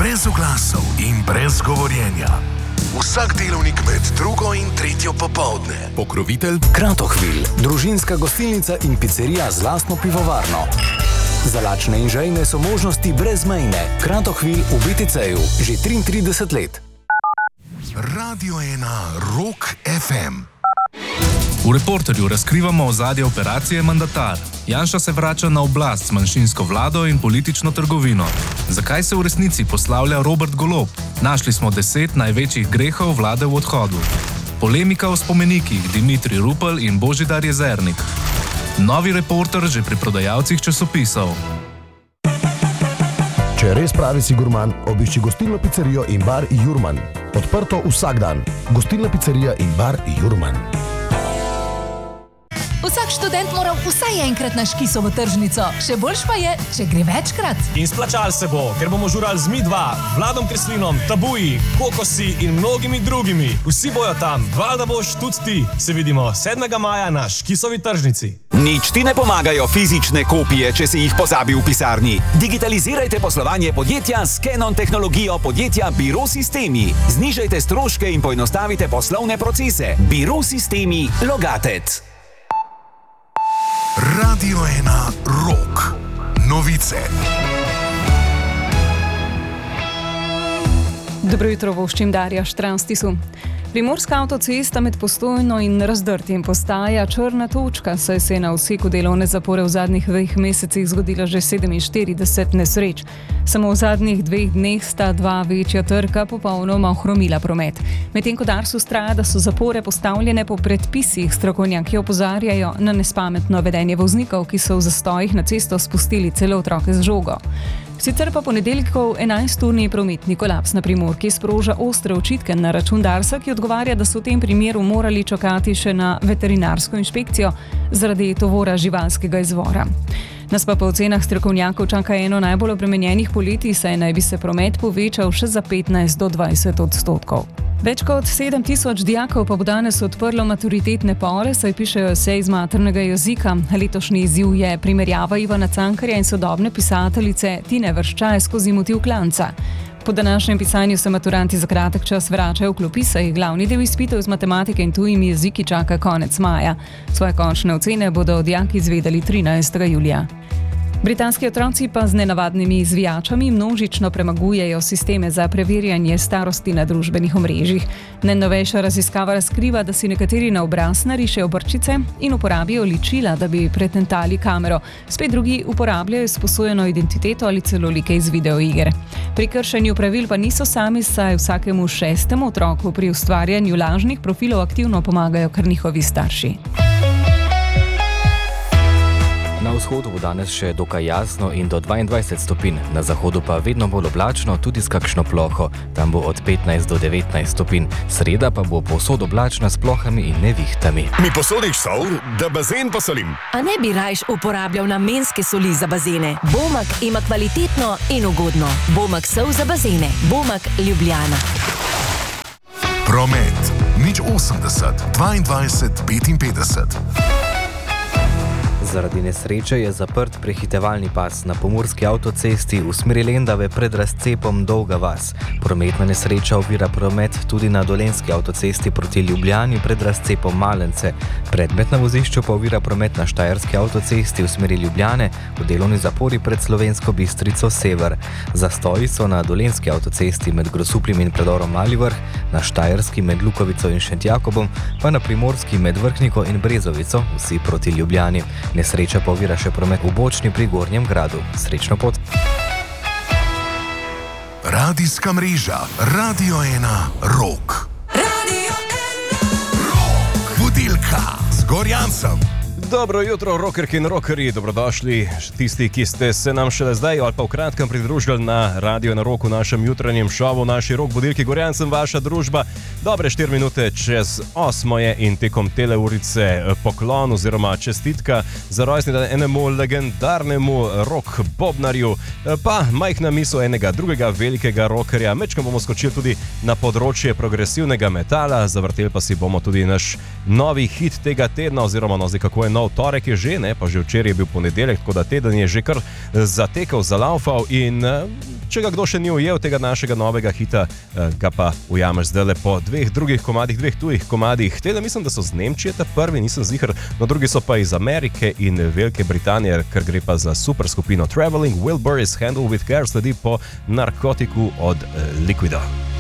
brez oglasov in brez govorjenja. Vsak delovnik med 2. in 3. popoldne. Pokrovitelj Kratochwil, družinska gostilnica in pizzerija z lastno pivovarno. Za lačne in žejne so možnosti brezmejne. Kratochwil v BTC-ju že 33 let. Radio 1 Rock FM. V Reporterju razkrivamo ozadje operacije Mandatar. Janša se vrača na oblast s manjšinsko vlado in politično trgovino. Zakaj se v resnici poslavlja Robert Golob? Našli smo 10 največjih grehov vlade v odhodu. Polemika o spomenikih Dimitrij Rupel in Božidar Jezernik. Novi Reporter že pri prodajalcih časopisov. Če res pravi si gurman, obišči gostilno pizzerijo in bar Jurman. Odprto vsak dan. Gostilna pizzerija in bar Jurman. Vsak študent mora vsaj enkrat na Škisovo tržnico. Še boljš pa je, če gre večkrat. In splačal se bo, ker bomo žurali z Mi2, Vladom Kreslinom, Tabuji, Kokosi in mnogimi drugimi. Vsi bojo tam, valjda boš tudi ti. Se vidimo 7. maja na Škisovi tržnici. Nič ti ne pomagajo fizične kopije, če si jih pozabil v pisarni. Digitalizirajte poslovanje podjetja s Canon tehnologijo podjetja Biro Sistemi. Znižajte stroške in poenostavite poslovne procese. Biro Sistemi Logatec. Radio 1 Rock. Novice. Dobro jutro, voščim Darja Štranstisu. Primorska avtocesta med Postojno in Razdrtjem postaja črna točka, saj se je na odseku delovne zapore v zadnjih 2 mesecih zgodila že 47 nesreč. Samo v zadnjih 2 dneh sta 2 večja trka popolnoma ohromila promet. Medtem ko Dars vztraja, da so zapore postavljene po predpisih, strokovnjaki opozarjajo na nespametno vedenje voznikov, ki so v zastojih na cesto spustili cele otroke z žogo. Sicer pa ponedeljkov 11-urni prometni kolaps na Primorki sproža ostre očitke na račun Darsa, ki odgovarja, da so v tem primeru morali čakati še na veterinarsko inšpekcijo zaradi tovora živalskega izvora. Nas pa po ocenah strokovnjakov čaka eno najbolj obremenjenih poletij, saj naj bi se promet povečal še za 15 do 20%. Več kot 7.000 dijakov pa bo danes odprlo maturitetne pore, saj pišejo esej iz maternega jezika. Letošnji izziv je primerjava Ivana Cankarja in sodobne pisateljice Tine Vrščaj skozi motiv klanca. Po današnjem pisanju se maturanti za kratek čas vračajo v klopi, saj glavni del izpitov iz matematike in tujimi jeziki čaka konec maja. Svoje končne ocene bodo dijaki izvedeli 13. julija. Britanski otroci pa z nenavadnimi izvijačami množično premagujejo sisteme za preverjanje starosti na družbenih omrežjih. Najnovejša raziskava razkriva, da si nekateri na obraz narišejo brčice in uporabijo ličila, da bi pretentali kamero. Spet drugi uporabljajo izposojeno identiteto ali celo like iz videoiger. Pri kršenju pravil pa niso sami, saj vsakemu 6. otroku pri ustvarjanju lažnih profilov aktivno pomagajo kar njihovi starši. Na vzhodu bo danes še dokaj jasno in do 22 stopinj, na zahodu pa vedno bolj oblačno, tudi s kakšno ploho. Tam bo od 15 do 19 stopinj. Sreda pa bo povsod oblačna s plohami in nevihtami. Mi posodiš sol, da bazen posolim? A ne bi rajš uporabljal namenske soli za bazene? Bomak ima kvalitetno in ugodno. Bomak sol za bazene. Bomak Ljubljana. Promet. 080 22 55. Zaradi nesreče je zaprt prehitevalni pas na pomurski avtocesti v smeri Lendave pred razcepom Dolga vas. Prometna nesreča ovira promet tudi na dolenjski avtocesti proti Ljubljani pred razcepom Malence. Predmet na vozišču pa ovira promet na štajerski avtocesti v smeri Ljubljane v delovni zapori pred Slovensko Bistrico Sever. Zastoji so na dolenjski avtocesti med Grosupljem in predorom Mali Vrh, na štajerski med Lukovico in Šentjakobom, pa na primorski med Vrhniko in Brezovico, vsi proti Ljubljani. Nesreča pa ovira še promet v Bočni pri Gornjem gradu. Srečno pot! Radijska mreža Radio 1 Rock. Radio 1 Rock. Vodilka z Gorjancem. Dobro jutro, rockerki in rockerji, dobrodošli tisti, ki ste se nam šele zdaj ali pa v kratkem pridružili na Radio na Rock v našem jutranjem šovu, naši rock vodilki Gorjancem, vaša družba. Dobre 4 minute čez 8 je in tekom tele urice poklon oziroma čestitka za rojstni dan enemu legendarnemu rock bobnarju, pa majhna misel enega drugega velikega rockerja. Mečkam bomo skočili tudi na področje progresivnega metala, zavrteli pa si bomo tudi naš novi hit tega tedna oziroma kako je nov torek je že, ne, pa že včeraj je bil ponedeljek, tako da teden je že kar zatekel, zalaufal in če ga kdo še ni ujel tega našega novega hita, ga pa ujameš zdaj po dveh drugih komadih, dveh tujih komadih. Tega mislim, da so z Nemčije ta prvi, nisem ziher, no drugi so pa iz Amerike in Velike Britanije, ker gre pa za super skupino Traveling Wilburys Handle with Care, sledi po Narkotiku od Liquido.